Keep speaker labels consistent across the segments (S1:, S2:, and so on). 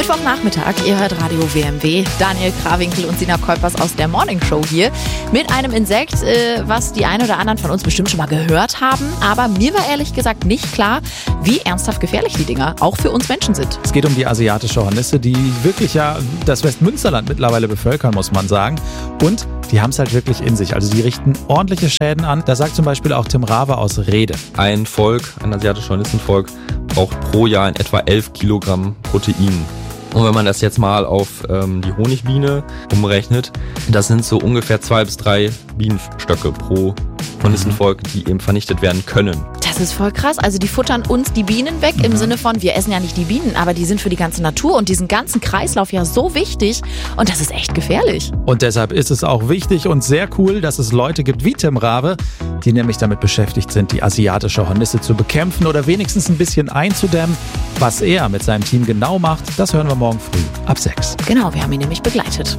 S1: Mittwochnachmittag, ihr hört Radio WMW. Daniel Krawinkel und Sina Keupers aus der Morning Show hier mit einem Insekt, was die ein oder anderen von uns bestimmt schon mal gehört haben. Aber mir war ehrlich gesagt nicht klar, wie ernsthaft gefährlich die Dinger auch für uns Menschen sind.
S2: Es geht um die asiatische Hornisse, die wirklich ja das Westmünsterland mittlerweile bevölkern, muss man sagen. Und die haben es halt wirklich in sich. Also die richten ordentliche Schäden an. Da sagt zum Beispiel auch Tim Rawe aus Rede.
S3: Ein asiatisches Hornissenvolk, braucht pro Jahr in etwa 11 Kilogramm Protein. Und wenn man das jetzt mal auf die Honigbiene umrechnet, das sind so ungefähr 2 bis 3 Bienenstöcke pro Hornissenvolk, die eben vernichtet werden können.
S1: Das ist voll krass. Also die futtern uns die Bienen weg im Sinne von, wir essen ja nicht die Bienen, aber die sind für die ganze Natur und diesen ganzen Kreislauf ja so wichtig und das ist echt gefährlich.
S2: Und deshalb ist es auch wichtig und sehr cool, dass es Leute gibt wie Tim Rawe, die nämlich damit beschäftigt sind, die asiatische Hornisse zu bekämpfen oder wenigstens ein bisschen einzudämmen. Was er mit seinem Team genau macht, das hören wir morgen früh ab 6.
S1: Genau, wir haben ihn nämlich begleitet.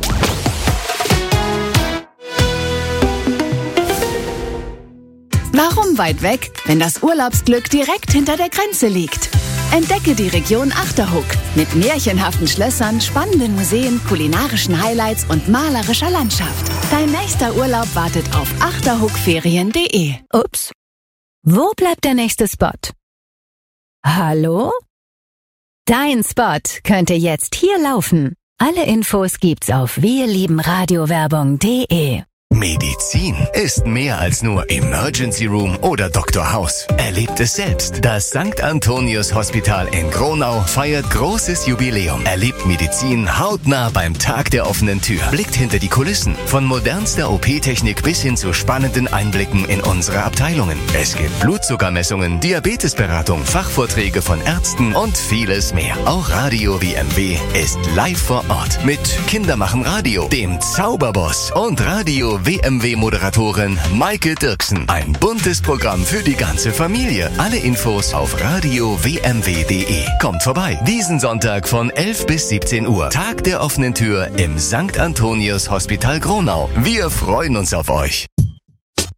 S4: Warum weit weg, wenn das Urlaubsglück direkt hinter der Grenze liegt? Entdecke die Region Achterhoek mit märchenhaften Schlössern, spannenden Museen, kulinarischen Highlights und malerischer Landschaft. Dein nächster Urlaub wartet auf achterhoekferien.de.
S5: Ups. Wo bleibt der nächste Spot? Hallo? Dein Spot könnte jetzt hier laufen. Alle Infos gibt's auf wirliebenradiowerbung.de.
S6: Medizin ist mehr als nur Emergency Room oder Dr. House. Erlebt es selbst. Das St. Antonius Hospital in Gronau feiert großes Jubiläum. Erlebt Medizin hautnah beim Tag der offenen Tür. Blickt hinter die Kulissen. Von modernster OP-Technik bis hin zu spannenden Einblicken in unsere Abteilungen. Es gibt Blutzuckermessungen, Diabetesberatung, Fachvorträge von Ärzten und vieles mehr. Auch Radio WMW ist live vor Ort. Mit Kinder machen Radio, dem Zauberboss und Radio WMW-Moderatorin Maike Dirksen. Ein buntes Programm für die ganze Familie. Alle Infos auf radiowmw.de. Kommt vorbei. Diesen Sonntag von 11 bis 17 Uhr. Tag der offenen Tür im St. Antonius Hospital Gronau. Wir freuen uns auf euch.